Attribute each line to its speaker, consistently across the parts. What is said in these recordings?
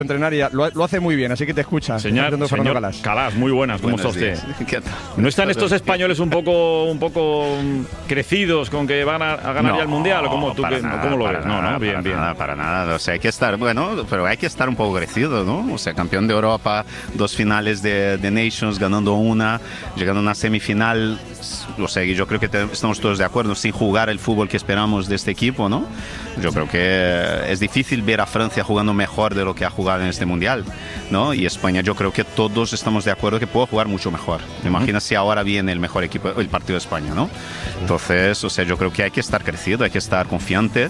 Speaker 1: entrenar y lo hace muy bien, así que te escucha.
Speaker 2: Señor Calas, muy buenas, ¿cómo está usted? ¿No están estos españoles un poco crecidos con que van a ganar ya el Mundial? ¿Cómo lo ves? No, bien.
Speaker 3: Para nada. O sea, hay que estar, pero hay que estar un poco crecido, ¿no? O sea, campeón de Europa, 2 finales de Nations, ganando una, llegando a una semifinal. O sea, yo creo que estamos todos de acuerdo, sin jugar el fútbol que esperamos de este equipo, ¿no? Yo creo que es difícil ver a Francia jugando mejor de lo que ha jugado en este Mundial, ¿no? Y España, yo creo que todos estamos de acuerdo que puede jugar mucho mejor. ¿Te imaginas si ahora viene el mejor equipo, el partido de España, ¿no? Entonces, o sea, yo creo que hay que estar crecido, hay que estar confiante,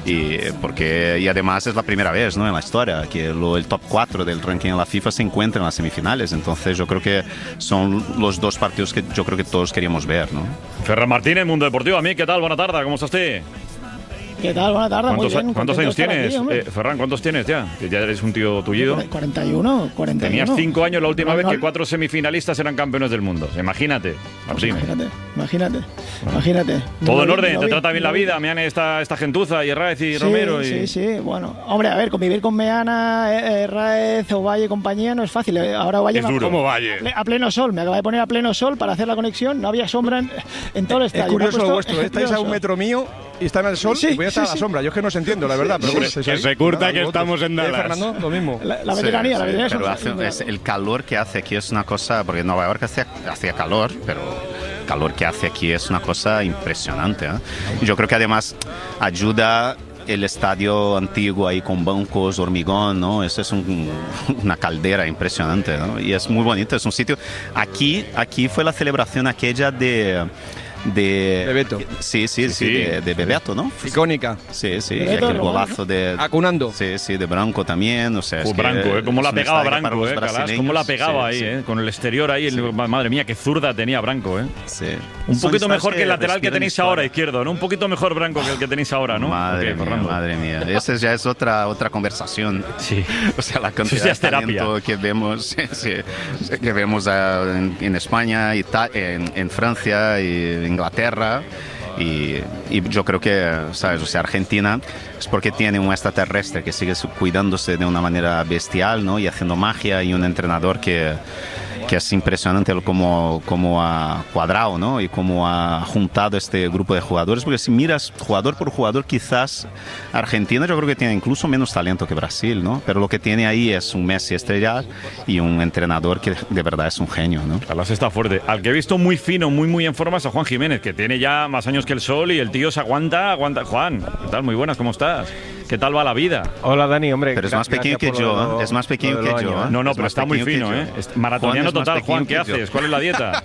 Speaker 3: y además es la primera vez, ¿no?, en la historia que el top 4 del ranking en la FIFA se encuentra en las semifinales. Entonces, yo creo que son los 2 partidos que yo creo que todos queríamos ver, ¿no?
Speaker 2: Ferran Martínez, Mundo Deportivo. A mí, ¿qué tal? Buena tarde, ¿cómo está usted?
Speaker 4: ¿Qué tal? Buena tarde, muy bien.
Speaker 2: ¿Cuántos años tienes, Ferran? ¿Cuántos tienes ya? Que ya eres un tío tullido.
Speaker 4: 41.
Speaker 2: Tenías 5 años la última vez que 4 semifinalistas eran campeones del mundo. Imagínate, Martínez.
Speaker 4: Imagínate.
Speaker 2: Todo en orden, te trata bien la vida, Meana, esta gentuza, y Herráez y Romero.
Speaker 4: Sí. Bueno, hombre, a ver, convivir con Meana, Herráez, Ovalle y compañía no es fácil. Ahora Ovalle
Speaker 2: es duro. ¿Cómo Ovalle?
Speaker 4: A pleno sol, me acaba de poner a pleno sol para hacer la conexión, no había sombra en todo el estadio.
Speaker 1: Es curioso lo vuestro, estáis a 1 metro mío y están al sol y voy a estar a la sombra. Yo es que no os entiendo, la verdad. Pero
Speaker 2: que se curta que estamos en Dallas.
Speaker 1: Fernando, lo mismo.
Speaker 4: La veteranía,
Speaker 3: pero el calor que hace aquí es una cosa, porque en Nueva York hacía calor, pero el calor que hace aquí es una cosa impresionante, ¿eh? Yo creo que además ayuda el estadio antiguo ahí con bancos, hormigón, ¿no? Eso es una caldera impresionante, ¿no? Y es muy bonito, es un sitio. Aquí fue la celebración aquella de
Speaker 1: Bebeto.
Speaker 3: Sí, de Bebeto, ¿no?
Speaker 1: Icónica.
Speaker 3: Sí, y aquel golazo de...
Speaker 1: Acunando.
Speaker 3: Sí, de Branco también, o sea...
Speaker 2: Branco, cómo la pegaba Branco, Calas, cómo la pegaba ahí, con el exterior ahí, madre mía, qué zurda tenía Branco,
Speaker 3: Sí.
Speaker 2: Un poquito mejor que el lateral que tenéis ahora, izquierdo, ¿no? Un poquito mejor Branco que el que tenéis ahora, ¿no?
Speaker 3: Madre mía. Esa ya es otra conversación.
Speaker 2: Sí.
Speaker 3: O sea, la cantidad de talento que vemos, que vemos en España, en Francia y Inglaterra, y yo creo que, ¿sabes? O sea, Argentina es porque tiene un extraterrestre que sigue cuidándose de una manera bestial, ¿no? Y haciendo magia, y un entrenador que es impresionante cómo ha cuadrado, ¿no? Y cómo ha juntado este grupo de jugadores, porque si miras jugador por jugador, quizás Argentina yo creo que tiene incluso menos talento que Brasil, ¿no? Pero lo que tiene ahí es un Messi estrella y un entrenador que de verdad es un genio, ¿no?
Speaker 2: Calas está fuerte. Al que he visto muy fino, muy en forma es a Juan Jiménez, que tiene ya más años que el sol y el tío se aguanta. Juan, ¿qué tal? Muy buenas, ¿cómo estás? ¿Qué tal va la vida?
Speaker 5: Hola, Dani, hombre.
Speaker 3: Pero es más pequeño que yo, es más pequeño que yo.
Speaker 2: No, pero está muy fino, ¿eh? Maratoniano total, Juan, ¿qué haces? ¿Cuál es la dieta?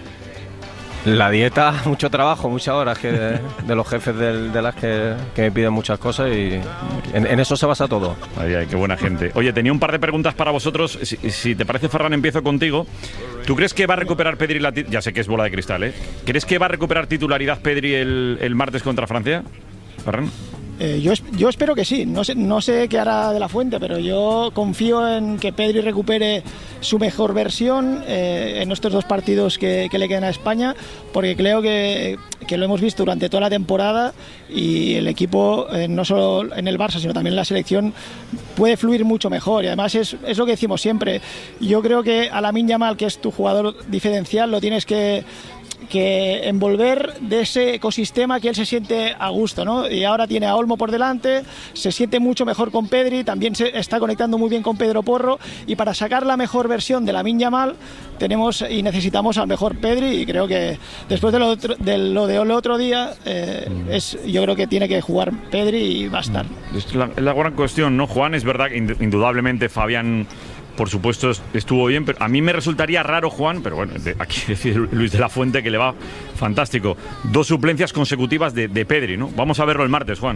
Speaker 5: La dieta, mucho trabajo, muchas horas que de los jefes de las que me piden muchas cosas, y en eso se basa todo.
Speaker 2: Ay, qué buena gente. Oye, tenía un par de preguntas para vosotros. Si te parece, Ferran, empiezo contigo. ¿Tú crees que va a recuperar Pedri ya sé que es bola de cristal, ¿eh? ¿Crees que va a recuperar titularidad Pedri el martes contra Francia, Ferran?
Speaker 4: Yo espero que sí, no sé qué hará De la Fuente, pero yo confío en que Pedri recupere su mejor versión en estos 2 partidos que le quedan a España, porque creo que lo hemos visto durante toda la temporada, y el equipo, no solo en el Barça, sino también en la selección, puede fluir mucho mejor. Y además es lo que decimos siempre, yo creo que a Lamine Yamal, que es tu jugador diferencial, lo tienes que envolver de ese ecosistema que él se siente a gusto, ¿no? Y ahora tiene a Olmo por delante, se siente mucho mejor con Pedri, también se está conectando muy bien con Pedro Porro, y para sacar la mejor versión de Lamine Yamal tenemos y necesitamos al mejor Pedri, y creo que después de lo del otro día yo creo que tiene que jugar Pedri y va a estar.
Speaker 2: Es la gran cuestión, ¿no, Juan? Es verdad que indudablemente Fabián, por supuesto, estuvo bien, pero a mí me resultaría raro, Juan, pero bueno, aquí decide Luis de la Fuente que le va fantástico. 2 suplencias consecutivas de Pedri, ¿no? Vamos a verlo el martes, Juan.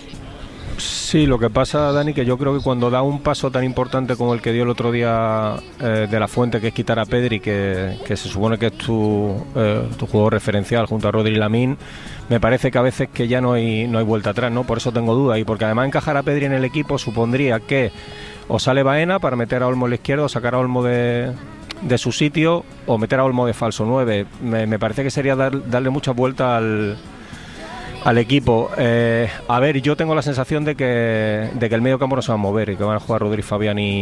Speaker 5: Sí, lo que pasa, Dani, que yo creo que cuando da un paso tan importante como el que dio el otro día de la Fuente, que es quitar a Pedri, que se supone que es tu jugador referencial junto a Rodri y Lamine, me parece que a veces que ya no hay vuelta atrás, ¿no? Por eso tengo dudas, y porque además encajar a Pedri en el equipo supondría que o sale Baena para meter a Olmo a la izquierda, o sacar a Olmo de su sitio, o meter a Olmo de falso 9. Me parece que sería darle mucha vuelta al equipo. A ver, yo tengo la sensación de que el medio campo no se va a mover y que van a jugar Rodri, Fabián y